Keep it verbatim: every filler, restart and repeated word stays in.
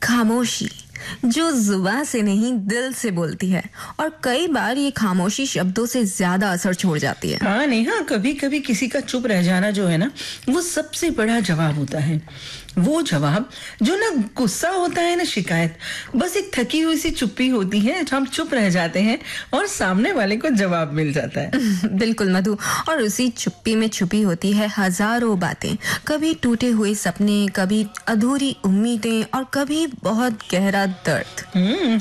खामोशी जो जुबान से नहीं दिल से बोलती है, और कई बार ये खामोशी शब्दों से ज्यादा असर छोड़ जाती है। हाँ नेहा, कभी कभी किसी का चुप रह जाना जो है ना, वो सबसे बड़ा जवाब होता है। वो जवाब जो ना गुस्सा होता है ना शिकायत, बस एक थकी हुई सी चुप्पी होती है। हम चुप रह जाते हैं और सामने वाले को जवाब मिल जाता है। बिल्कुल मधु, और उसी चुप्पी में छुपी होती है हजारों बातें, कभी टूटे हुए सपने, कभी अधूरी उम्मीदें और कभी बहुत गहरा दर्द। हम्म